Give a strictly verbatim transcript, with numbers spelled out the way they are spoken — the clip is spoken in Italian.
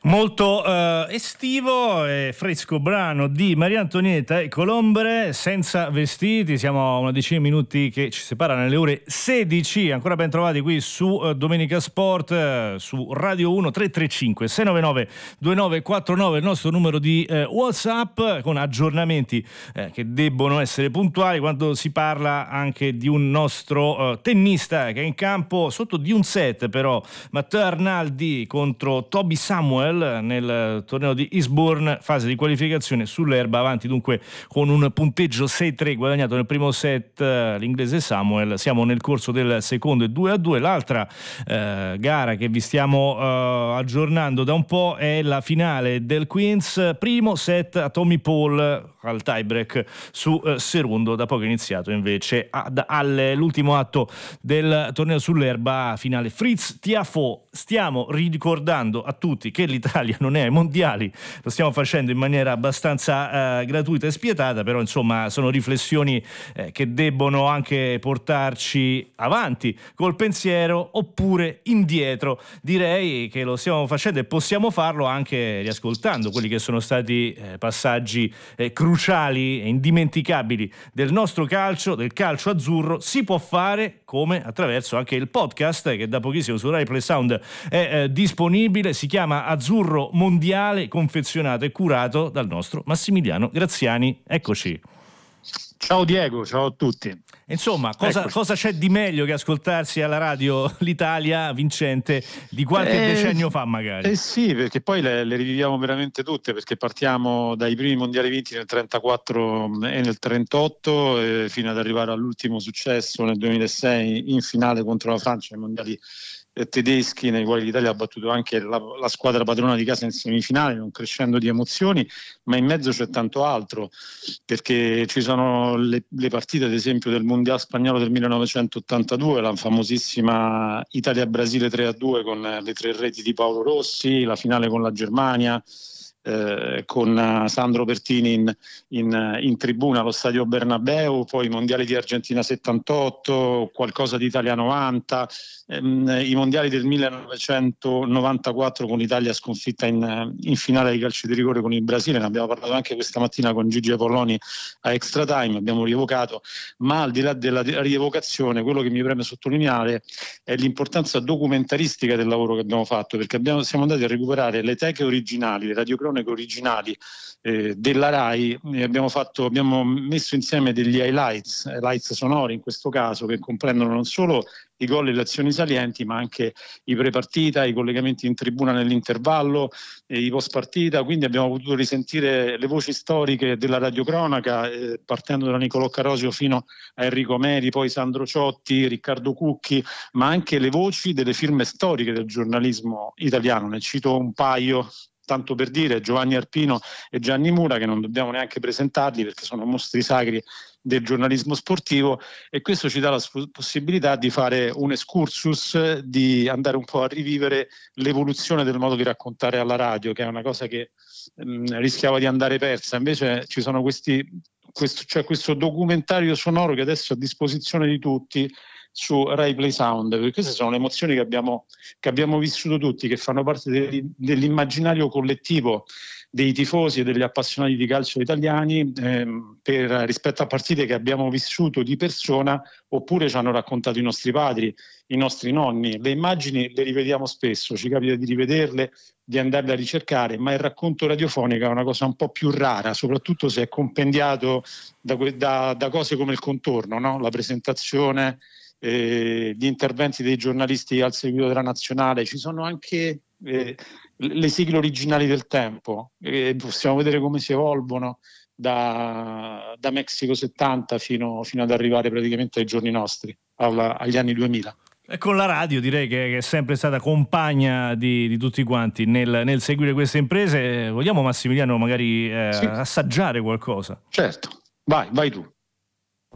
Molto eh, estivo e fresco brano di Maria Antonietta e Colombre, Senza vestiti. Siamo a una decina di minuti che ci separano alle ore sedici. Ancora ben trovati qui su eh, Domenica Sport, eh, su Radio uno. Tre tre cinque sei nove nove due nove quattro nove il nostro numero di eh, WhatsApp, con aggiornamenti eh, che debbono essere puntuali quando si parla anche di un nostro eh, tennista che è in campo sotto di un set, però Matteo Arnaldi contro Toby Samuel nel torneo di Eastbourne, fase di qualificazione sull'erba, avanti dunque con un punteggio sei tre guadagnato nel primo set l'inglese Samuel. Siamo nel corso del secondo e due a due. L'altra eh, gara che vi stiamo eh, aggiornando da un po' è la finale del Queens, primo set a Tommy Paul al tiebreak su eh, Serundo, da poco iniziato invece ad, all'ultimo atto del torneo sull'erba, finale Fritz Tiafoe. Stiamo ricordando a tutti che l'Italia non è ai mondiali, lo stiamo facendo in maniera abbastanza eh, gratuita e spietata, però insomma sono riflessioni eh, che debbono anche portarci avanti col pensiero oppure indietro. Direi che lo stiamo facendo e possiamo farlo anche riascoltando quelli che sono stati eh, passaggi eh, cruciali e indimenticabili del nostro calcio, del calcio azzurro. Si può fare come attraverso anche il podcast che da pochissimo su Rai Play Sound è eh, disponibile. Si chiama Azzurro Mondiale, confezionato e curato dal nostro Massimiliano Graziani. Eccoci. Ciao Diego, ciao a tutti. Insomma, cosa, cosa c'è di meglio che ascoltarsi alla radio l'Italia vincente di qualche eh, decennio fa magari? Eh sì, perché poi le, le riviviamo veramente tutte, perché partiamo dai primi mondiali vinti nel trentaquattro e nel trentotto eh, fino ad arrivare all'ultimo successo nel duemilasei in finale contro la Francia ai mondiali tedeschi, nei quali l'Italia ha battuto anche la, la squadra padrona di casa in semifinale, un crescendo di emozioni, ma in mezzo c'è tanto altro, perché ci sono le, le partite ad esempio del mondiale spagnolo del millenovecentottantadue, la famosissima Italia-Brasile tre a due con le tre reti di Paolo Rossi, la finale con la Germania, Eh, con Sandro Pertini in, in, in tribuna allo stadio Bernabeu, poi i mondiali di Argentina settantotto, qualcosa di Italia novanta, ehm, i mondiali del millenovecentonovantaquattro con l'Italia sconfitta in, in finale di calcio di rigore con il Brasile. Ne abbiamo parlato anche questa mattina con Gigi Apolloni a Extra Time, abbiamo rievocato, ma al di là della rievocazione quello che mi preme sottolineare è l'importanza documentaristica del lavoro che abbiamo fatto, perché abbiamo, siamo andati a recuperare le teche originali, le radiocronache originali eh, della Rai, e abbiamo fatto, abbiamo messo insieme degli highlights, highlights sonori in questo caso, che comprendono non solo i gol e le azioni salienti, ma anche i pre-partita, i collegamenti in tribuna nell'intervallo, e i post-partita. Quindi abbiamo potuto risentire le voci storiche della radiocronaca, eh, partendo da Nicolò Carosio fino a Enrico Meri, poi Sandro Ciotti, Riccardo Cucchi, ma anche le voci delle firme storiche del giornalismo italiano. Ne cito un paio, tanto per dire: Giovanni Arpino e Gianni Mura, che non dobbiamo neanche presentarli perché sono mostri sacri del giornalismo sportivo, e questo ci dà la sp- possibilità di fare un excursus, di andare un po' a rivivere l'evoluzione del modo di raccontare alla radio, che è una cosa che mh, rischiava di andare persa. Invece ci sono questi, questo, cioè questo documentario sonoro che adesso è a disposizione di tutti su Rai Play Sound, perché queste sono le emozioni che abbiamo, che abbiamo vissuto tutti, che fanno parte de, dell'immaginario collettivo dei tifosi e degli appassionati di calcio italiani, ehm, per, rispetto a partite che abbiamo vissuto di persona oppure ci hanno raccontato i nostri padri, i nostri nonni. Le immagini le rivediamo spesso, ci capita di rivederle, di andarle a ricercare, ma il racconto radiofonico è una cosa un po' più rara, soprattutto se è compendiato da, da, da cose come il contorno, no? La presentazione, eh, gli interventi dei giornalisti al seguito della nazionale. Ci sono anche eh, le sigle originali del tempo, eh, possiamo vedere come si evolvono da, da Mexico settanta fino, fino ad arrivare praticamente ai giorni nostri, alla, agli anni duemila. E con la radio direi che, che è sempre stata compagna di, di tutti quanti nel, nel seguire queste imprese. Vogliamo, Massimiliano, magari eh, sì. assaggiare qualcosa? Certo, vai, vai tu.